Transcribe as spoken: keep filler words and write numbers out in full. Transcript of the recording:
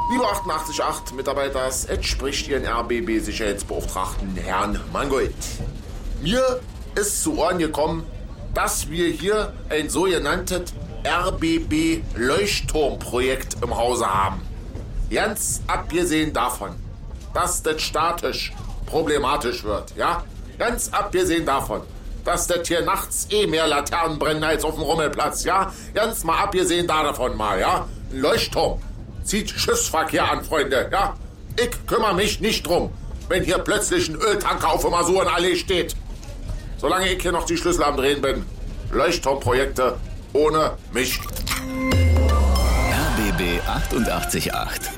Lieber achtundachtzig Komma acht Mitarbeiters, es spricht Ihren R B B-Sicherheitsbeauftragten Herrn Mangold. Mir ist zu Ohren gekommen, dass wir hier ein sogenanntes R B B-Leuchtturmprojekt im Hause haben. Ganz abgesehen davon, dass das statisch problematisch wird, ja? Ganz abgesehen davon, dass das hier nachts eh mehr Laternen brennen als auf dem Rummelplatz, ja? Ganz mal abgesehen davon mal, ja? Ein Leuchtturm zieht Schiffsverkehr an, Freunde, ja? Ich kümmere mich nicht drum, wenn hier plötzlich ein Öltanker auf der Masurenallee steht. Solange ich hier noch die Schlüssel am Drehen bin, Leuchtturmprojekte ohne mich. R B B achtundachtzig Komma acht.